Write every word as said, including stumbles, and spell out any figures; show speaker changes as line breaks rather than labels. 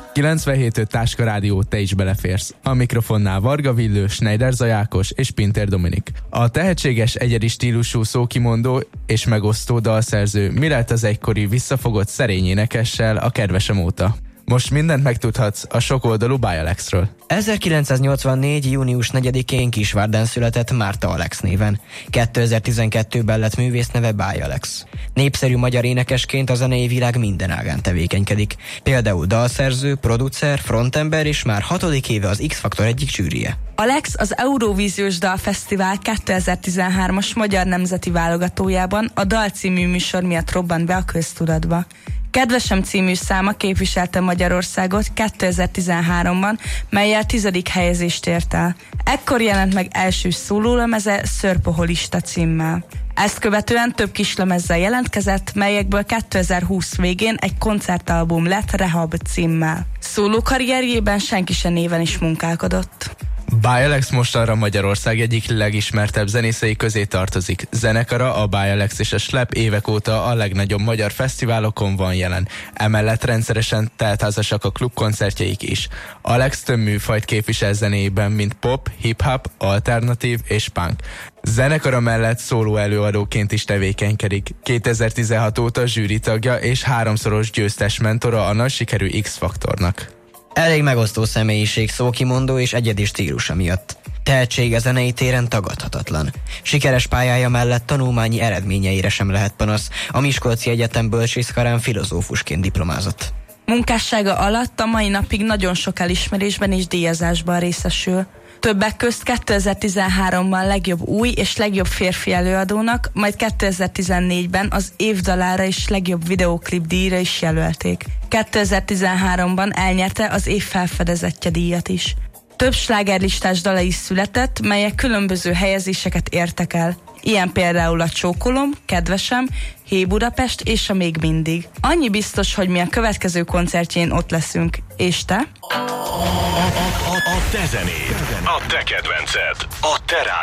kilencvenhét öt Táska Rádió, te is beleférsz. A mikrofonnál Varga Villő, Schneider Zajákos és Pintér Dominik. A tehetséges, egyedi stílusú, szókimondó és megosztó dalszerző mi lett az egykori visszafogott szerény énekessel a Kedvesem óta. Most mindent megtudhatsz a sokoldalú By Alexről.
ezerkilencszáznyolcvannégy. június negyedikén Kisvárden született Márta Alex néven. kétezer-tizenkettőben lett művészneve By Alex. Népszerű magyar énekesként a zenei világ minden ágán tevékenykedik. Például dalszerző, producer, frontember és már hatodik éve az X-Faktor egyik zsűrije.
Alex az Eurovíziós Dalfesztivál kétezer-tizenhármas magyar nemzeti válogatójában a Dal című műsor miatt robbant be a köztudatba. Kedvesem című száma képviselte Magyarországot kétezer-tizenháromban, mellyel tizedik helyezést ért el. Ekkor jelent meg első szólólemeze Szörpoholista címmel. Ezt követően több kislemezzel jelentkezett, melyekből kétezer-húsz végén egy koncertalbum lett Rehab címmel. Szólókarrierjében senki se néven is munkálkodott.
By Alex mostanra Magyarország egyik legismertebb zenészei közé tartozik. Zenekara, a By Alex és a Slep évek óta a legnagyobb magyar fesztiválokon van jelen. Emellett rendszeresen teltházasak a klubkoncertjeik is. Alex több műfajt képvisel zenéjében, mint pop, hip-hop, alternatív és punk. Zenekara mellett szóló előadóként is tevékenykedik. kétezer-tizenhat óta zsűritagja és háromszoros győztes mentora a nagy sikerű X-Faktornak.
Elég megosztó személyiség, szókimondó és egyedi stílusa miatt. Tehetsége zenei téren tagadhatatlan. Sikeres pályája mellett tanulmányi eredményeire sem lehet panasz. A Miskolci Egyetem bölcsészkarán filozófusként diplomázott.
Munkássága alatt a mai napig nagyon sok elismerésben és díjazásban részesül. Többek közt kétezer-tizenháromban legjobb új és legjobb férfi előadónak, majd kétezer-tizennégyben az év dalára és legjobb videóklip díjra is jelölték. kétezer-tizenháromban elnyerte az év felfedezettje díjat is. Több slágerlistás dala is született, melyek különböző helyezéseket értek el. Ilyen például a Csókolom, Kedvesem, Hé Budapest és a Még mindig. Annyi biztos, hogy mi a következő koncertjén ott leszünk. És te?
A, a, a, a te zenéd, a te kedvenced, a te